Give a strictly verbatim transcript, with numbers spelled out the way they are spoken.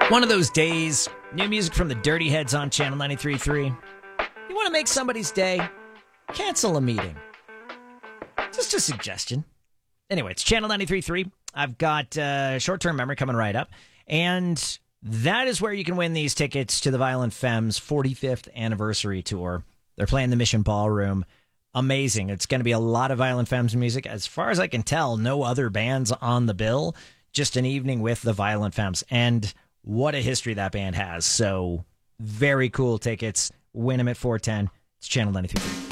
One of those days, new music from the Dirty Heads on Channel ninety-three point three. You want to make somebody's day? Cancel a meeting. Just a suggestion. Anyway, it's Channel ninety-three point three. I've got uh, short-term memory coming right up. And that is where you can win these tickets to the Violent Femmes forty-fifth anniversary tour. They're playing the Mission Ballroom. Amazing. It's going to be a lot of Violent Femmes music. As far as I can tell, no other bands on the bill. Just an evening with the Violent Femmes. And what a history that band has. So very cool tickets. Win them at four ten. It's Channel ninety-three point three.